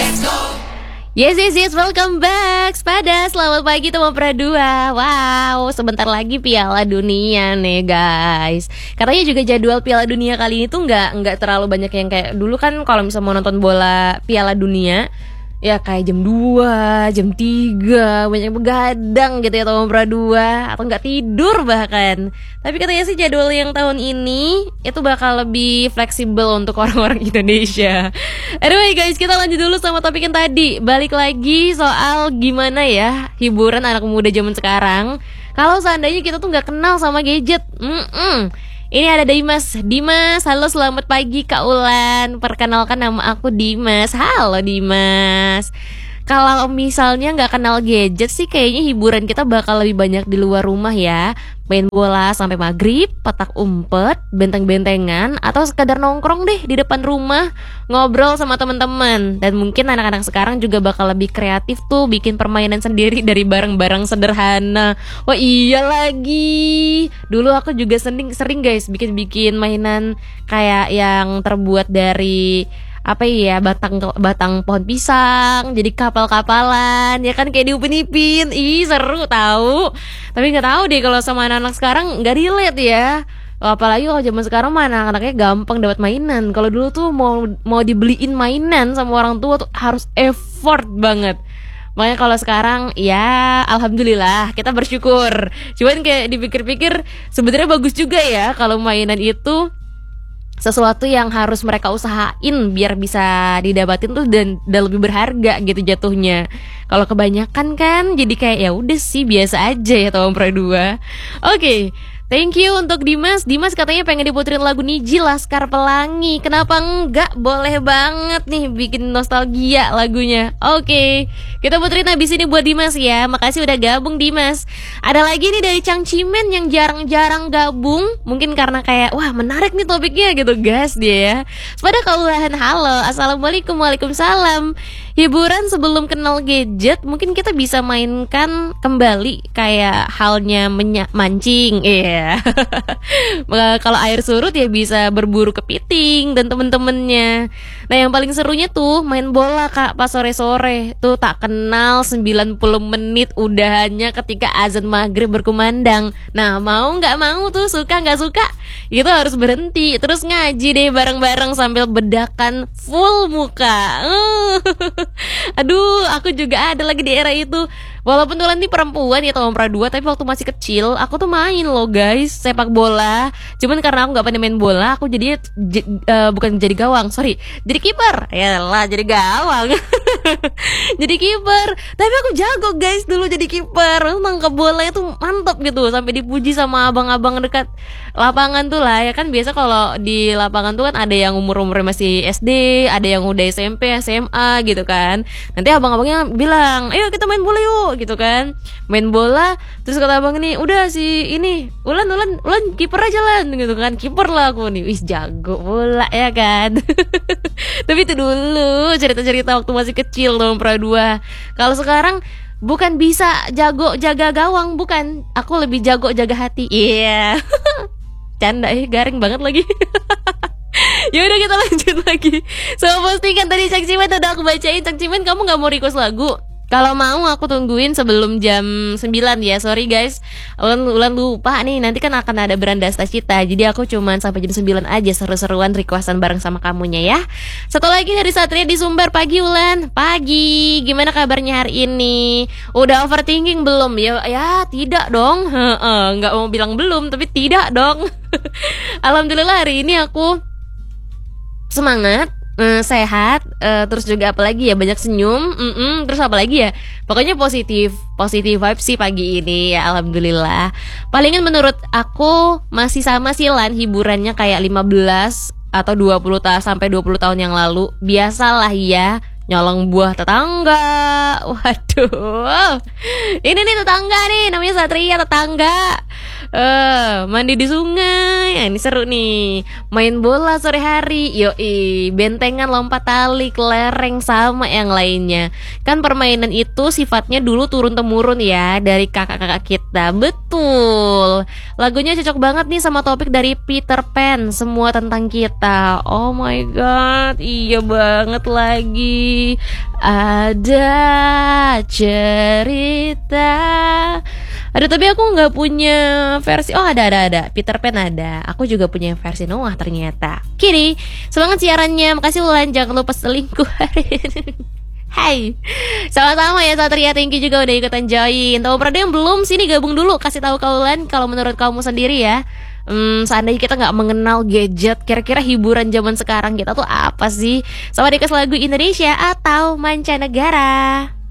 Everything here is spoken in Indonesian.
Yes, welcome back Spada, selamat pagi teman Pradua. Wow, sebentar lagi Piala Dunia nih guys. Katanya juga jadwal Piala Dunia kali ini tuh nggak terlalu banyak yang kayak dulu kan. Kalau misalnya mau nonton bola Piala Dunia ya kayak jam 2, jam 3, banyak begadang gitu ya teman Pradua, atau nggak tidur bahkan. Tapi katanya sih jadwal yang tahun ini itu bakal lebih fleksibel untuk orang-orang Indonesia. Anyway guys, kita lanjut dulu sama topik yang tadi. Balik lagi soal gimana ya hiburan anak muda zaman sekarang kalau seandainya kita tuh nggak kenal sama gadget. Ini ada Dimas. Halo selamat pagi Kak Ulan. Perkenalkan nama aku Dimas. Halo Dimas. Kalau misalnya nggak kenal gadget sih kayaknya hiburan kita bakal lebih banyak di luar rumah ya. Main bola sampai maghrib, petak umpet, benteng-bentengan, atau sekedar nongkrong deh di depan rumah, ngobrol sama teman-teman. Dan mungkin anak-anak sekarang juga bakal lebih kreatif tuh, bikin permainan sendiri dari barang-barang sederhana. Wah iya lagi. Dulu aku juga sering guys bikin mainan kayak yang terbuat dari batang pohon pisang, jadi kapal-kapalan ya kan, kayak diupin-ipin. Seru tahu. Tapi nggak tahu deh kalau sama anak-anak sekarang nggak relate ya. Apalagi kalau zaman sekarang mah anak-anaknya gampang dapat mainan. Kalau dulu tuh mau dibeliin mainan sama orang tua tuh harus effort banget. Makanya kalau sekarang ya alhamdulillah kita bersyukur. Cuman kayak dipikir-pikir sebenarnya bagus juga ya kalau mainan itu sesuatu yang harus mereka usahain biar bisa didapatin tuh dan lebih berharga gitu jatuhnya. Kalau kebanyakan kan jadi kayak ya udah sih biasa aja ya Tom Pradua. Oke. Thank you untuk Dimas. Dimas katanya pengen diputerin lagu Niji Laskar Pelangi. Kenapa enggak? Boleh banget nih bikin nostalgia lagunya. Oke, kita puterin habis ini buat Dimas ya. Makasih udah gabung Dimas. Ada lagi nih dari Cang Cimen yang jarang-jarang gabung. Mungkin karena kayak wah menarik nih topiknya gitu, gas dia ya. Pada kaulahan halo. Assalamualaikum, waalaikumsalam. Hiburan sebelum kenal gadget mungkin kita bisa mainkan kembali kayak halnya mancing. Kalau air surut ya bisa berburu kepiting dan temen-temennya. Nah yang paling serunya tuh main bola Kak pas sore-sore. Tuh tak kenal 90 menit udahannya ketika azan maghrib berkumandang. Nah mau gak mau tuh, suka gak suka, itu harus berhenti terus ngaji deh bareng-bareng sambil bedakan full muka. Aduh, aku juga ada lagi di era itu. Walaupun Tulan ini perempuan ya tahun Pradua, tapi waktu masih kecil aku tuh main loh guys, sepak bola. Cuman karena aku gak pandai main bola, aku jadi bukan jadi gawang, jadi kiper. Yalah, jadi gawang. Jadi kiper. Tapi aku jago guys dulu jadi kiper. Nangkep bolanya tuh mantap gitu, sampai dipuji sama abang-abang dekat lapangan tuh lah. Ya kan biasa kalau di lapangan tuh kan ada yang umur-umurnya masih SD, ada yang udah SMP, SMA gitu kan. Nanti abang-abangnya bilang, ayo kita main bola yuk gitu kan. Main bola, terus kata abang ini, udah si ini Ulan kiper aja lah gitu kan. Kiper lah aku nih, wih jago bola ya kan. Tapi itu dulu cerita-cerita waktu masih kecil dong Pradua. Kalau sekarang bukan bisa jago jaga gawang, bukan, aku lebih jago jaga hati. Iya. Canda garing banget lagi. Ya udah kita lanjut lagi. Postingan tadi Cang Cimen udah aku bacain. Cang Cimen, kamu nggak mau request lagu? Kalau mau aku tungguin sebelum jam 9 ya. Sorry guys, Ulan lupa nih, nanti kan akan ada Berandasta Cita. Jadi aku cuman sampai jam 9 aja seru-seruan requestan bareng sama kamunya ya. Satu lagi dari Satria di Sumber. Pagi Ulan. Pagi, gimana kabarnya hari ini? Udah overthinking belum? Ya tidak dong. Nggak mau bilang belum, tapi tidak dong. Alhamdulillah hari ini aku semangat, sehat, terus juga apalagi ya, banyak senyum, terus apalagi ya, pokoknya positif vibes sih pagi ini ya, alhamdulillah. Palingan menurut aku masih sama sih Lan, hiburannya kayak 15 atau 20 tahun sampai 20 tahun yang lalu. Biasalah ya, nyolong buah tetangga. Waduh, ini nih tetangga nih, namanya Satria tetangga. Mandi di sungai. Ini seru nih. Main bola sore hari. Yoi, bentengan, lompat tali, kelereng sama yang lainnya. Kan permainan itu sifatnya dulu turun temurun ya dari kakak-kakak kita. Betul. Lagunya cocok banget nih sama topik dari Peter Pan, semua tentang kita. Oh my god, iya banget lagi. Ada cerita. Aduh, tapi aku nggak punya versi. Oh, ada. Peter Pan ada. Aku juga punya versi Noah ternyata. Kini, semangat siarannya. Makasih Ulan, jangan lupa selingkuh. Hai, sama-sama ya Satria, thank you juga udah ikutan join. Tahu pada yang belum, sini gabung dulu. Kasih tahu Kaulan kalau menurut kamu sendiri ya. Seandainya kita nggak mengenal gadget, kira-kira hiburan zaman sekarang kita tuh apa sih? Sama dikasih lagu Indonesia atau mancanegara?